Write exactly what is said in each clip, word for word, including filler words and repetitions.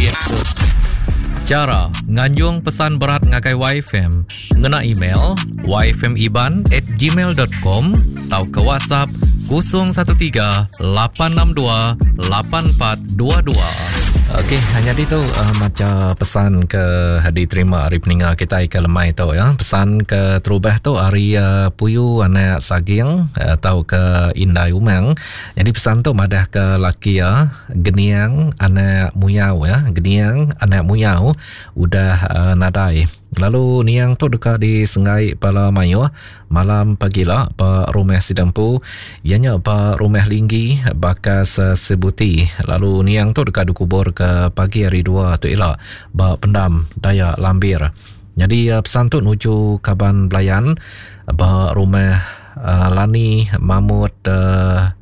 Cara nganjung pesan berat ngagai Y F M ngena email y f m iban at gmail dot com atau ke WhatsApp kosong satu tiga lapan enam dua lapan empat dua dua. Okey, hanya itu uh, macam pesan ke hadi terima hari peninga kita ke lemai tu ya. Pesan ke terubah tu hari uh, puyu anak saging atau uh, ke indai umang. Jadi pesan tu madah ke laki ya, geniang anak muyau ya, geniang anak muyau udah uh, nadai. Lalu niang tu dekat di Sungai Pala Mayu malam pagilah pa rumah sidampu ianya pa rumah linggi bakas uh, sebuti. Lalu niang tu dekat dikubur ke pagi hari dua tu elak ba pendam daya lambir. Jadi uh, pesan tu nuju Kaban Belayan ba rumah uh, Lani Mahmud uh,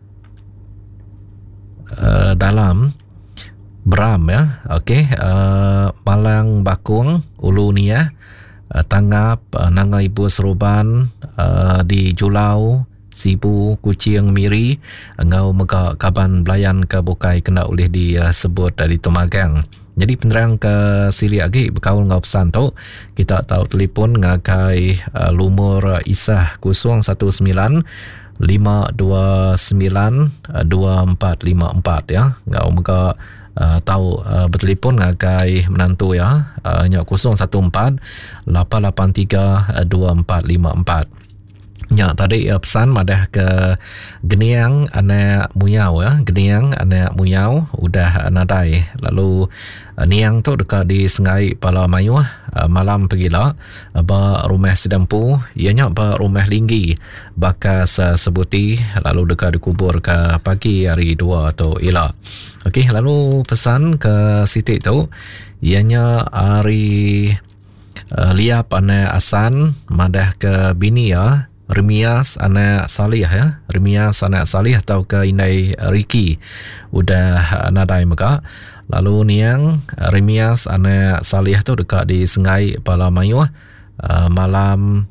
uh, dalam Beram ya. Okey, uh, Malang Bakung Ulu Nia uh, Tangap uh, Nanga Ibu Seruban uh, di Julau Sibu Kucing Miri ngau mega Kaban Belayan ke bukai kena oleh disebut uh, dari Tumagang. Jadi penerang ke sili lagi berkaul ngau pesan tu kita tahu telefon ngakai uh, lumur Isah kosong satu sembilan lima dua sembilan dua empat lima empat ya. Ngau mega Uh, tahu uh, bertelefon ngagai menantu ya, uh, nyak kosong satu empat lapan lapan tiga dua empat lima empat. Ya, tadi uh, pesan madah ke geniang anak muyau ya, geniang anak muyau udah nadai. Lalu uh, niang tu dekat di Sungai Pala Mayu uh, malam pergilah uh, ba rumah sedampu ianya ba rumah linggi bakas uh, sebuti lalu dekat dikubur ke pagi hari dua atau elak. Okey, lalu pesan ke Siti tu ianya hari uh, liap anak Asan madah ke bini ya, Remias anak Salih ya, Remias anak Salih atau ke Indai Riki udah nadai meka. Lalu niang Remias anak Salih tu dekat di Sungai Pala Mayu uh, malam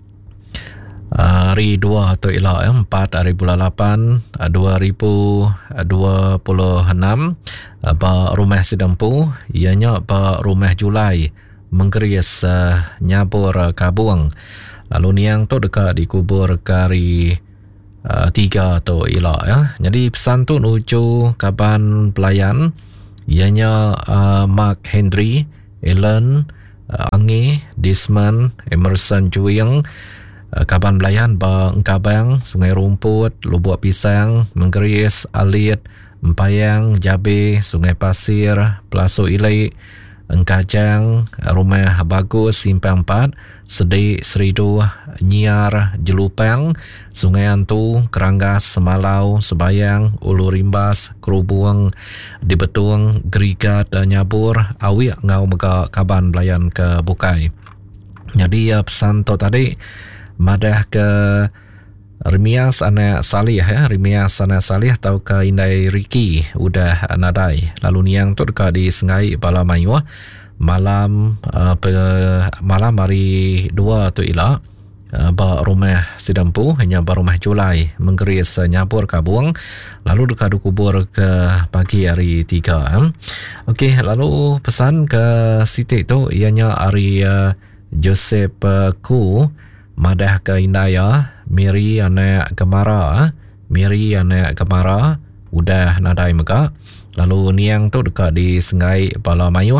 hari dua atau elak ya, empat hari bulan lapan dua ribu dua puluh enam ba rumah sedampu ianya ba rumah Julai menggeris uh, nyabur uh, Kabuang. Lalu niang tu dekat dikubur kari uh, tiga atau elak ya. Jadi pesan tu nuju Kaban Belayan ianya uh, Mark Henry, Ellen uh, Angi, Disman, Emerson Juing, Kaban Belayan ba Engkabang, Sungai Rumput, Lubuk Pisang, Menggeris, Alit, Empayang, Jabe, Sungai Pasir, Pelaso Ilai, Engkajang, Rumah Bagus, Simpang empat, Sedik, Seridu, Nyiar, Jelupang, Sungai Antu, Keranggas, Semalau, Sebayang, Ulu Rimbas, Kerubuang, Dibetung, Gerigat, Nyabur, Awik ngau mega Kaban Belayan ke Bukai. Jadi uh, pesan tu tadi madah ke Remias anak Salih ya, Remias anak Salih atau ke Indai Riki udah nadai. Lalu niang tu dekat di Sungai Pala Mayu malam uh, pe, malam hari dua tu elak uh, ba rumah sedampu hanya ba rumah Julai menggeris uh, nyabur Kabuang lalu dekat kubur ke pagi hari tiga. eh. Okey, lalu pesan ke Siti tu ianya hari uh, Joseph uh, Ku madah ke Indaya, Miri anak Gemara, Miri anak Gemara udah nadai meka. Lalu niang tu dekat di Sungai Pala Mayu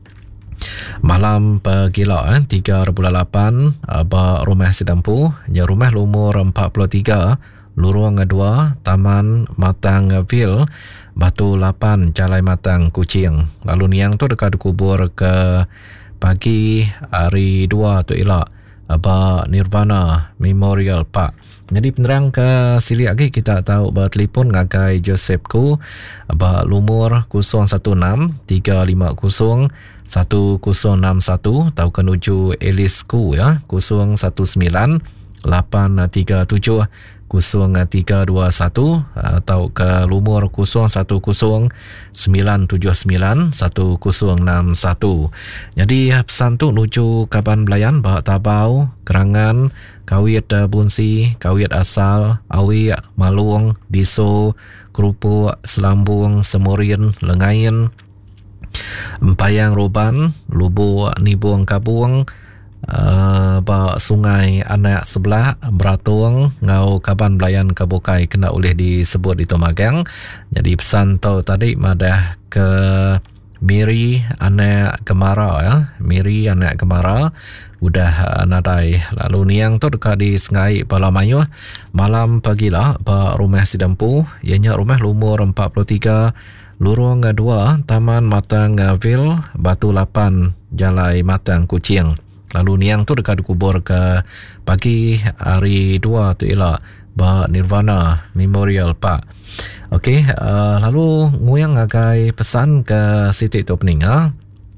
malam pagila eh, tiga bulan lapan ba rumah sedampu ya, rumah lumur empat puluh tiga Lorong dua Taman Matang Ville Batu lapan Calai Matang Kuching. Lalu niang tu dekat dikubur ke pagi hari dua tu elak ba Nirvana Memorial Park. Jadi penerang ke sili lagi kita tahu bertelefon ngagai Joseph Ku ba lumur kosong satu enam tiga lima kosong satu kosong enam satu atau kenuju Elis Ku ya kosong satu sembilan lapan tiga tujuh kosong tiga dua satu atau ke lumur kosong satu kosong sembilan tujuh sembilan satu kosong enam satu. Jadi pesan tu nuju Kaban Belayan ba Tabau, Kerangan, Kawit Bunsi, Kawit Asal, Awi, Malung, Diso, Kerupuk, Selambung, Semurin, Lengain, Empayang Roban, Lubuk Nibuang Kabuang, Uh, ba sungai anak sebelah beratung ngau kaban belayan kabukai kena oleh disebut di Tomagang. Jadi pesan tu tadi madah ke Miri anak Kemara ya, Miri anak Kemara udah uh, nadai. Lalu niang tu dekat di Sengai Palamayu malam pagilah ba rumah Sidampu, ianya rumah lumur empat puluh tiga lorong dua Taman Matang Vil Batu Lapan Jalai Matang Kuching. Lalu niang tu dekat dikubur ke pagi hari dua tu ialah ba Nirvana Memorial Park. Okey, uh, lalu nguyang agai pesan ke Siti tu peninga.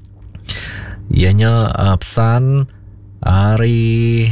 Ianya uh, pesan hari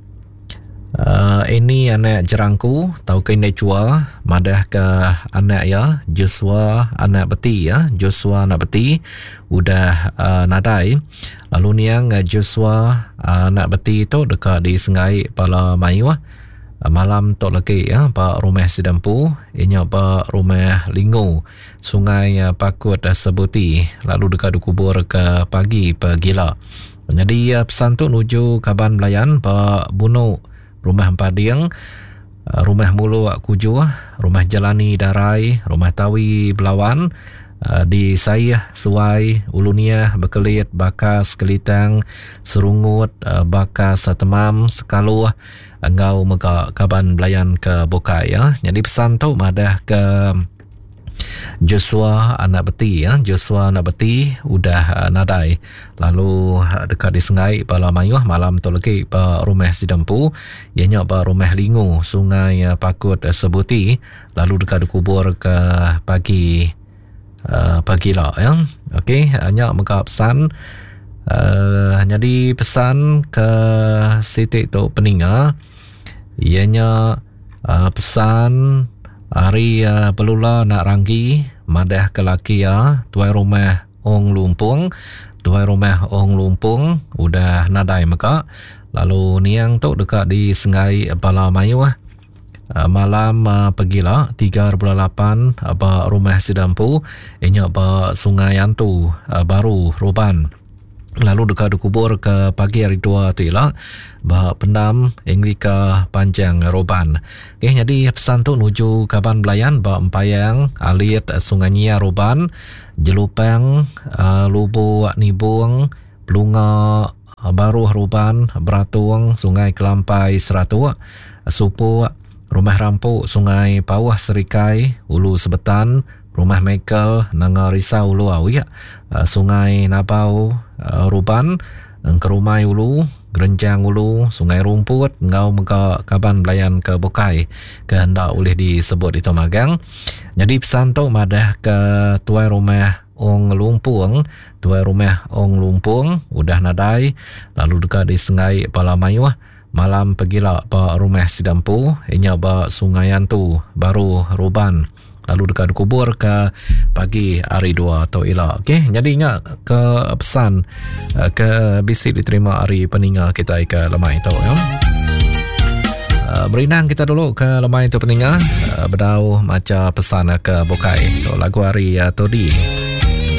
uh, ini anak jerangku tau ke ini cua madah ke anak ya Joshua anak beti ya Joshua anak beti udah uh, nadai. Lalu niang uh, Joshua uh, anak beti tu dekat di Sengai Palamayu uh, malam tu lagi ya pa rumah Sidampu ianya pa rumah Lingu Sungai uh, Pakut uh, Sebuti. Lalu dekat dikubur ke pagi pagila. Jadi uh, pesan tu nuju Kaban Belayan pa Bunu Rumah Pading, uh, Rumah Mulu Kuju, Rumah Jalani Darai, Rumah Tawi Belawan, uh, di Sayah, Suai, Ulunia, Bekelit, Bakas, Kelitang, Serungut, uh, Bakas, Temam, Sekaluh, Engau Mega Kaban Belayan ke Bokai ya. Jadi pesan tu madah ke Joshua anak beti ya, Joshua anak beti udah uh, nadai. Lalu uh, dekat di Sengai Palamayu malam tu lagi pa rumah Sidampu, ianya pa rumah Lingu Sungai uh, Pakut uh, Sebuti. Lalu dekat dikubur ke pagi uh, pagi lah ya. Okey, hanya mega pesan uh, jadi pesan ke Siti tu peninga ianya uh, pesan hari uh, pelula nak ranggi madah ke laki ya tuai rumah Ong Lumpung, tuai rumah Ong Lumpung udah nadai meka. Lalu niang tu dekat di Sengai Palamayu uh, malam uh, pergilah tiga lapan apa rumah Sidampu inya apa Sungai Antu uh, baru Roban. Lalu dekat dikubur ke pagi hari dua tu ialah bah pendam Englika Panjang Roban. Okay, jadi pesan tu nuju Kaban Belayan bah Empayang Alit Sungai Nyia Roban, Jelupang uh, Lubuk Nibung Pelunga uh, Baru Roban, Beratung Sungai Kelampai Seratu, Supu Rumah Rampuk Sungai Pawah Serikai Ulu Sebetan, Rumah Michael Nanga Risau Ulu Awi, uh, Sungai Nabau uh, Ruban, Kerumai Ulu, Gerenjang Ulu, Sungai Rumput, Ngau Mega Kaban Belayan ke Bokai kehendak oleh disebut di Tomagang. Jadi pesan tu madah ke tuai rumah Ong Lumpung, tuai rumah Ong Lumpung udah nadai. Lalu dekat di Sengai Palamayu malam pergilah pa rumah Sidampu inya ba Sungai Antu baru Ruban. Lalu dekat kubur ke pagi hari dua atau ila. Okey, jadinya ke pesan ke bisi diterima hari peninga kita ke lemai itu ya. Uh, berinang kita dulu ke lemai itu peninga uh, berdau macam pesan ke Bokai. Tu lagu hari uh, tadi.